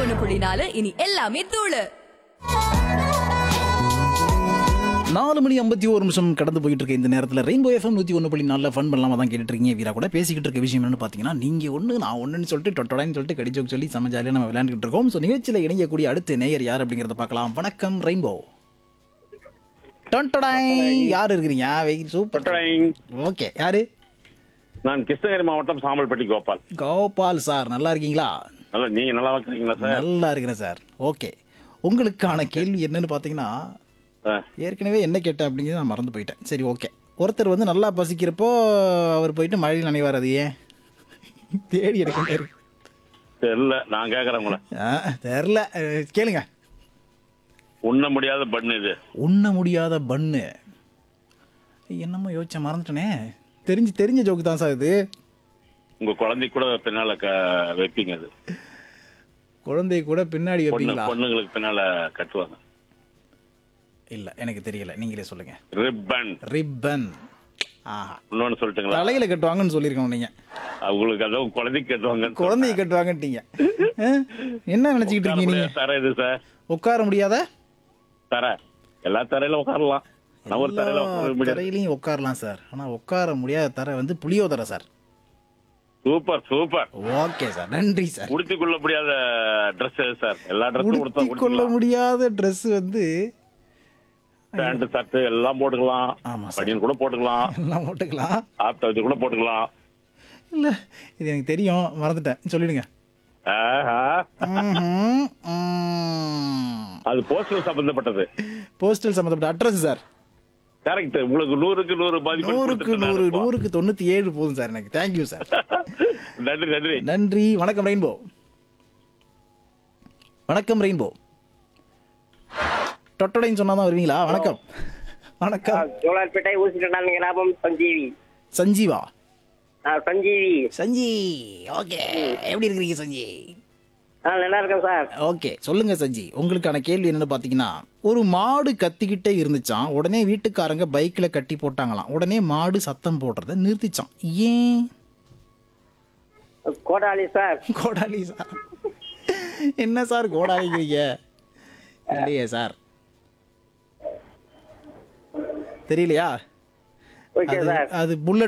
101.4 இனி எல்லாமே தூளு. 4:51 கடந்து போயிட்டு இருக்க இந்த நேரத்தில் ரெயின்போ எஃப்எம் 101.4 ஃபன் பண்ணலாமா தான் கேட்டுட்டு இருக்கீங்க. வீரா கூட பேசிக்கிட்டு இருக்க விஷயம் என்னன்னு பார்த்தீங்கன்னா, நீங்கள் ஒன்று நான் ஒன்றுன்னு சொல்லிட்டு டொட்டோடான்னு சொல்லிட்டு கடிச்சோக்கு சொல்லி செம்ம ஜாலியாக நம்ம விளையாண்டுட்டு இருக்கோம். ஸோ நிகழ்ச்சியில் இணையக்கூடிய அடுத்த நேயர் யார் அப்படிங்கிறத பார்க்கலாம். வணக்கம் ரெயின்போ. டொட்டோடாய் யார் இருக்கிறீங்க? சூப்பர். ஓகே, யாரு? நான் கிருஷ்ணகிரி மாவட்டம் சாம்பல்பட்டி கோபால். கோபால் சார், நல்லா இருக்கீங்களா? நல்லா, நீங்க நல்லா இருக்கிறீங்களா சார்? நல்லா இருக்கிறேன் சார். ஓகே, உங்களுக்கான கேள்வி என்னன்னு பார்த்தீங்கன்னா, ஏற்கனவே என்ன கேட்டேன் அப்படிங்கிறது நான் மறந்து போயிட்டேன். சரி, ஓகே. ஒருத்தர் வந்து நல்லா பசிக்கிறப்போ அவர் போயிட்டு மழையில் நனைவார், அது ஏன்? தேடி எடுக்க தெரியல, நான் கேட்கறேன் உங்களை. தெரில, கேளுங்க. உண்ண முடியாத பண்ணு இது. உண்ண முடியாத பண்ணு என்னமோ யோசிச்சேன், மறந்துட்டேனே. தெரிஞ்ச ஜோக்கு தான் சார் இது. உங்க குழந்தை கூட பின்னால வைப்பீங்க அது. குழந்தை கூட பின்னாடி வைப்பீங்களா? பொண்ணுங்களுக்கு பின்னால கட்டுவாங்க. இல்ல, எனக்கு தெரியல, நீங்களே சொல்லுங்க. ரிப்பன். ரிப்பன். இன்னொன்னு சொல்லிட்டுங்களா? தலையில கட்டுவாங்கன்னு சொல்லிருக்கோம் நீங்க. அவங்களுக்கு அதான் குழந்தைக்கு கட்டுவாங்க. குழந்தைக்கு கட்டுவாங்கட்டீங்க. என்ன நினைச்சுக்கிட்டு இருக்கீங்க நீங்க? தர இது சார். உட்கார முடியாத தர. எல்லா தரையில உட்காரலாம். ஒரு தரையிலையும் உட்காரலாம் சார். ஆனா உட்கார முடியாத தர வந்து புளியோதரை sir. Super super. Okay sir, நன்றி சார். உடுத்திக் கொள்ள முடியாத ட்ரெஸ் சார். எல்லா ட்ரெஸ்ஸும் உடுத்திக் கொள்ள முடியாத ட்ரெஸ் வந்து பேண்ட் ஷர்ட் எல்லாம் போட்டுக்கலாம். பனியன் கூட போட்டுக்கலாம். எல்லாம் போட்டுக்கலாம். ஆப்ட வச்சு கூட போட்டுக்கலாம். இல்ல, இது எனக்கு தெரியும், மறந்துட்டேன், சொல்லிடுங்க. அது போஸ்டல் சம்பந்தப்பட்டது. போஸ்டல் சம்பந்தப்பட்ட அட்ரஸ் சார். கரெக்ட். உங்களுக்கு 100க்கு 100 பாதிப்பு. 100க்கு 97 போதும் சார் எனக்கு. Thank you sir. நன்றி நன்றி நன்றி. வணக்கம் ரெயின்போ. வணக்கம் ரெயின்போ. டொட்டோடைன்னு சொன்னாதான் வருவீங்களா? வணக்கம். வணக்கம். ஜோலார்பேட்டை ஊசிக்கட்டான் கிராமம் சஞ்சீவி. சஞ்சீவா? சஞ்சீவி. சஞ்சி. ஓகே, எப்படி இருக்கிறீங்க சஞ்சி? நல்லா இருக்கேன் சார். ஓகே, சொல்லுங்க சஞ்சி. உங்களுக்கான கேள்வி என்னன்னு பாத்தீங்கன்னா, ஒரு மாடு கத்திக்கிட்டே இருந்துச்சான். உடனே வீட்டுக்காரங்க பைக்ல கட்டி போட்டாங்களாம். உடனே மாடு சத்தம் போடுறத நிறுத்திச்சான். ஏன்? கோடாலி சார். கோடாலி சார்? என்ன சார் கோடாலிக்கிறீங்க? இல்லையே சார், தெரியலையா? Okay sir. அது புல்லட்